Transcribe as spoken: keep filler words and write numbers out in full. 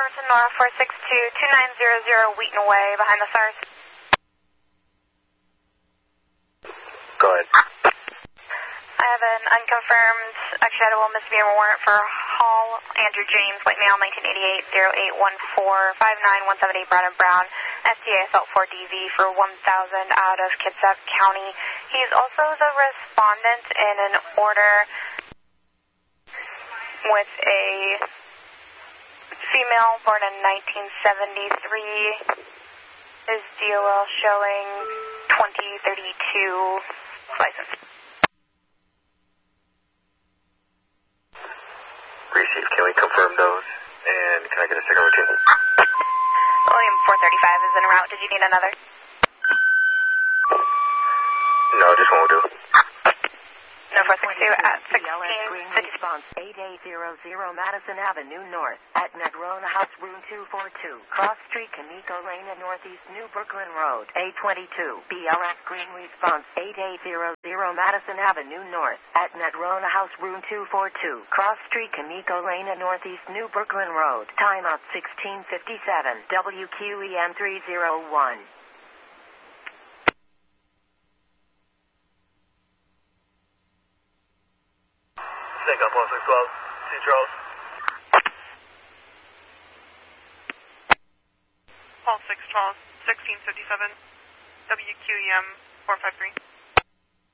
to Nora four six two, two nine zero zero Wheaton Way, behind the SARS. Go ahead. I have an unconfirmed extraditable misdemeanor warrant for Hall Andrew James, white male, nineteen eighty-eight, zero eight one four, five nine one seven eight Brown and Brown, S T A assault four D V for one thousand out of Kitsap County. He's also the respondent in an order with a female born in nineteen seventy-three. His D O L showing twenty thirty-two license. Received. Can we confirm those? And can I get a second routine? William four thirty-five is en route. Did you need another? No, just one will do. No, four six two at sixteen Green response eight eight zero zero Madison Avenue North at Nedrona House Room two forty-two, Cross Street, Kamiko Lane and Northeast New Brooklyn Road, A twenty-two. B L S Green response eight eight zero zero Madison Avenue North at Nedrona House Room two forty-two, Cross Street, Kamiko Lane and Northeast New Brooklyn Road. Timeout sixteen fifty-seven, W Q E M three zero one. Take up one six twelve, C. Charles. Paul six twelve, sixteen fifty-seven, W Q E M four five three.